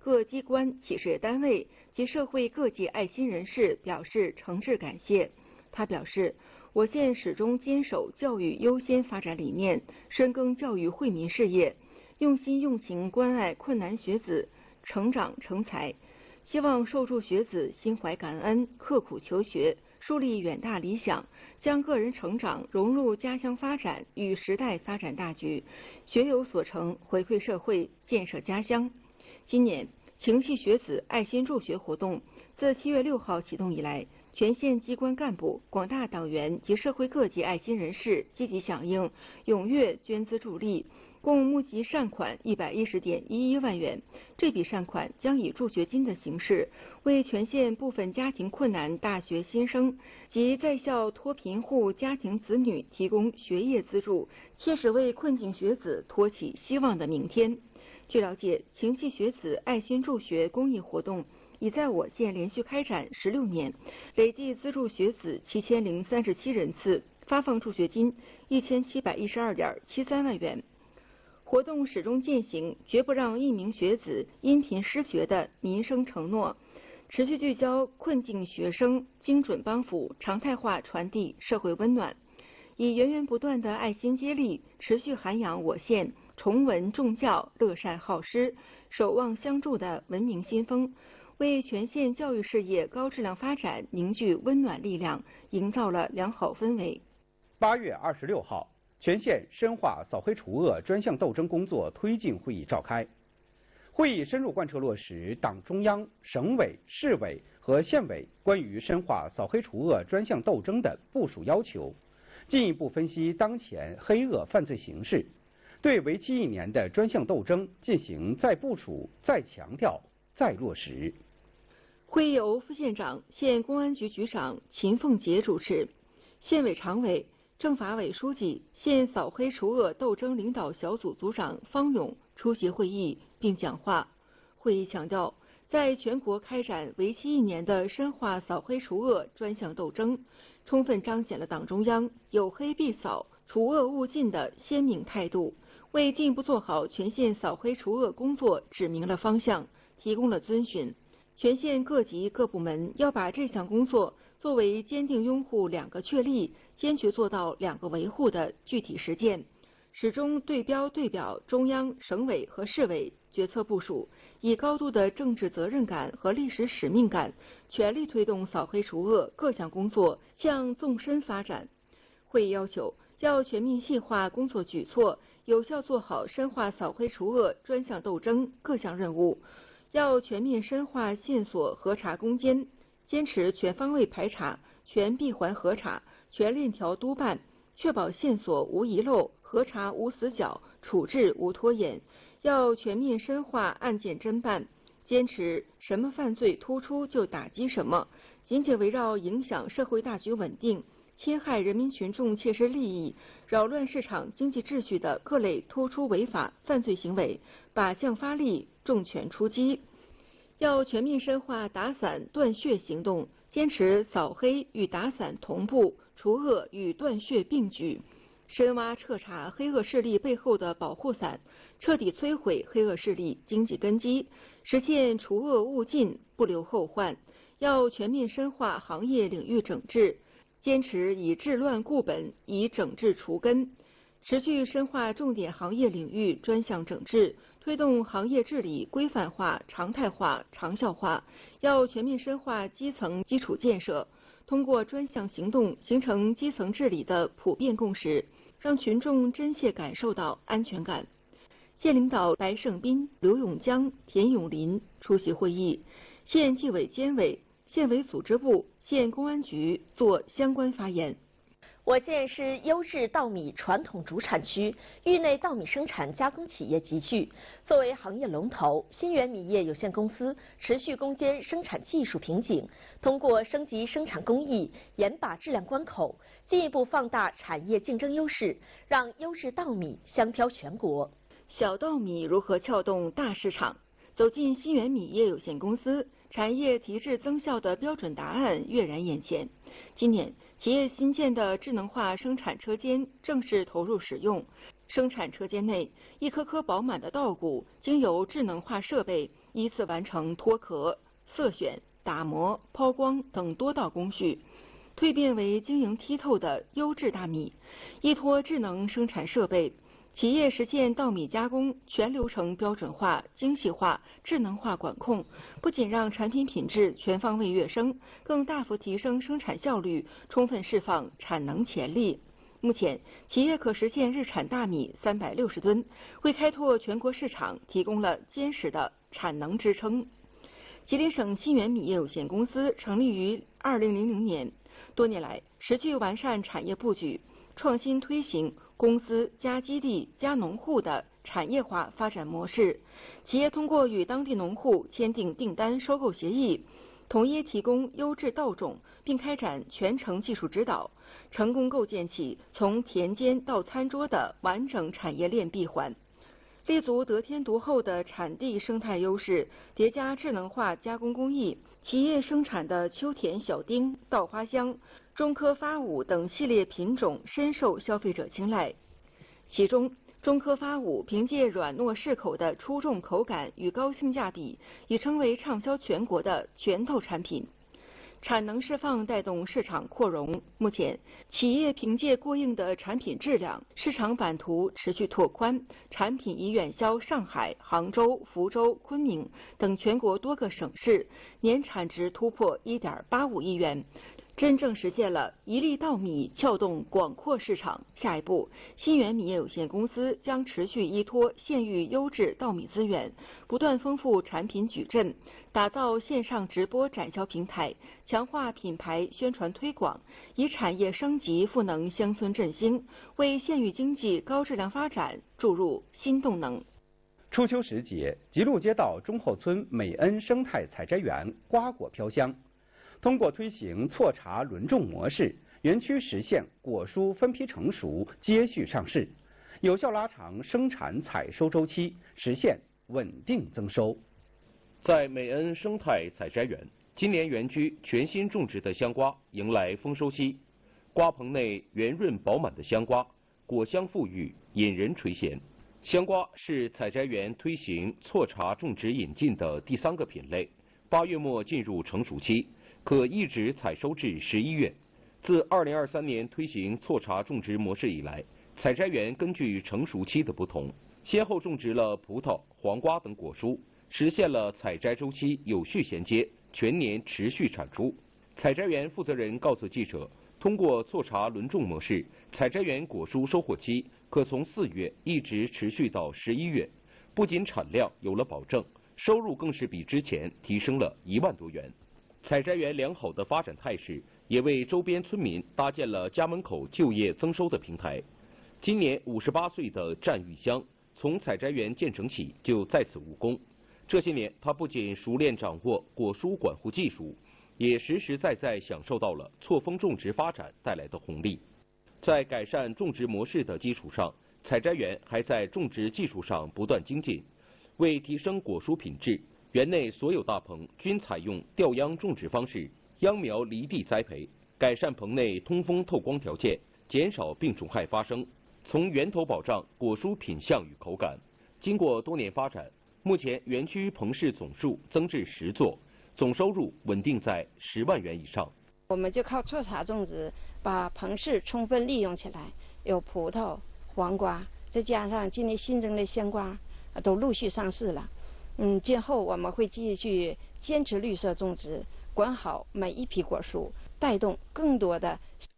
各机关、企事业单位及社会各界爱心人士表示诚挚感谢。他表示，我县始终坚守教育优先发展理念，深耕教育惠民事业，用心用情关爱困难学子成长成才，希望受助学子心怀感恩，刻苦求学，树立远大理想，将个人成长融入家乡发展与时代发展大局，学有所成，回馈社会，建设家乡。今年情系学子爱心助学活动自7月6号启动以来，全县机关干部、广大党员及社会各界爱心人士积极响应，踊跃捐资助力，共募集善款110.11万元。这笔善款将以助学金的形式，为全县部分家庭困难大学新生及在校脱贫户家庭子女提供学业资助，切实为困境学子托起希望的明天。据了解，情系学子爱心助学公益活动已在我县连续开展16年，累计资助学子7037人次，发放助学金1712.73万元。活动始终践行绝不让一名学子因贫失学的民生承诺，持续聚焦困境学生，精准帮扶，常态化传递社会温暖，以源源不断的爱心接力，持续涵养我县崇文重教、乐善好施、守望相助的文明新风，为全县教育事业高质量发展凝聚温暖力量，营造了良好氛围。 8月26号，全县深化扫黑除恶专项斗争工作推进会议召开。会议深入贯彻落实党中央、省委、市委和县委关于深化扫黑除恶专项斗争的部署要求，进一步分析当前黑恶犯罪形势，对为期1年的专项斗争进行再部署、再强调、再落实。 会议由副县长、县公安局局长秦凤杰主持，县委常委、政法委书记、县扫黑除恶斗争领导小组组长方勇出席会议并讲话。会议强调，在全国开展为期1年的深化扫黑除恶专项斗争，充分彰显了党中央有黑必扫、除恶务尽的鲜明态度，为进一步做好全县扫黑除恶工作指明了方向，提供了遵循。全县各级各部门要把这项工作作为坚定拥护2个确立、坚决做到2个维护的具体实践，始终对标对表中央、省委和市委决策部署，以高度的政治责任感和历史使命感，全力推动扫黑除恶各项工作向纵深发展。会议要求，要全面细化工作举措，有效做好深化扫黑除恶专项斗争各项任务。要全面深化线索核查攻坚，坚持全方位排查、全闭环核查、全链条督办，确保线索无遗漏、核查无死角、处置无拖延。要全面深化案件侦办，坚持什么犯罪突出就打击什么，紧紧围绕影响社会大局稳定、侵害人民群众切实利益、扰乱市场经济秩序的各类突出违法犯罪行为，靶向发力，重拳出击。要全面深化打散断血行动，坚持扫黑与打散同步，除恶与断血并举，深挖彻查黑恶势力背后的保护伞，彻底摧毁黑恶势力经济根基，实现除恶务尽，不留后患。要全面深化行业领域整治，坚持以治乱固本，以整治除根，持续深化重点行业领域专项整治，推动行业治理规范化、常态化、长效化。要全面深化基层基础建设，通过专项行动形成基层治理的普遍共识，让群众真切感受到安全感。县领导白胜斌、刘永江、田永林出席会议，县纪委监委、县委组织部、县公安局做相关发言。 我县是优质稻米传统主产区，域内稻米生产加工企业集聚。作为行业龙头，新源米业有限公司持续攻坚生产技术瓶颈，通过升级生产工艺、严把质量关口，进一步放大产业竞争优势，让优质稻米香飘全国。 小稻米如何撬动大市场？走进新源米业有限公司，产业提质增效的标准答案跃然眼前。今年，企业新建的智能化生产车间正式投入使用。生产车间内，一颗颗饱满的稻谷经由智能化设备依次完成脱壳、色选、打磨、抛光等多道工序，蜕变为晶莹剔透的优质大米。依托智能生产设备，企业实现稻米加工全流程标准化、精细化、智能化管控，不仅让产品品质全方位跃升，更大幅提升生产效率，充分释放产能潜力。目前，企业可实现日产大米360吨，为开拓全国市场提供了坚实的产能支撑。吉林省新源米业有限公司成立于2000年，多年来持续完善产业布局，创新推行公司加基地加农户的产业化发展模式。企业通过与当地农户签订订单收购协议，统一提供优质稻种，并开展全程技术指导，成功构建起从田间到餐桌的完整产业链闭环。立足得天独厚的产地生态优势，叠加智能化加工工艺，企业生产的秋田小丁、稻花香、中科发5等系列品种深受消费者青睐。其中，中科发5凭借软糯适口的出众口感与高性价比，已成为畅销全国的拳头产品。产能释放带动市场扩容，目前企业凭借过硬的产品质量，市场版图持续拓宽，产品已远销上海、杭州、福州、昆明等全国多个省市，年产值突破1.85亿元。真正实现了一粒稻米撬动广阔市场。下一步，新源米业有限公司将持续依托县域优质稻米资源，不断丰富产品矩阵，打造线上直播展销平台，强化品牌宣传推广，以产业升级赋能乡村振兴，为县域经济高质量发展注入新动能。 初秋时节，吉禄街道中后村美恩生态采摘园瓜果飘香。通过推行错茬轮种模式，园区实现果蔬分批成熟、接续上市，有效拉长生产采收周期，实现稳定增收。 在美恩生态采摘园，今年园区全新种植的香瓜迎来丰收期，瓜棚内圆润饱满的香瓜，果香馥郁，引人垂涎。香瓜是采摘园推行错茬种植引进的第3个品类，8月末进入成熟期，可一直采收至11月。自2023年推行错茬种植模式以来，采摘园根据成熟期的不同，先后种植了葡萄、黄瓜等果蔬，实现了采摘周期有序衔接，全年持续产出。采摘园负责人告诉记者，通过错茬轮种模式，采摘园果蔬收获期可从4月一直持续到11月，不仅产量有了保证，收入更是比之前提升了1万多元。采摘园良好的发展态势，也为周边村民搭建了家门口就业增收的平台。今年58岁的战玉香，从采摘园建成起就在此务工。这些年，他不仅熟练掌握果蔬管护技术，也实实在在享受到了错峰种植发展带来的红利。在改善种植模式的基础上，采摘园还在种植技术上不断精进。为提升果蔬品质，园内所有大棚均采用吊秧种植方式，秧苗离地栽培，改善棚内通风透光条件，减少病虫害发生，从源头保障果蔬品相与口感。经过多年发展，目前园区棚室总数增至10座，总收入稳定在10万元以上。 我们就靠错茬种植，把棚室充分利用起来，有葡萄、黄瓜，再加上今年新增的香瓜，都陆续上市了。今后我们会继续坚持绿色种植，管好每一批果蔬，带动更多的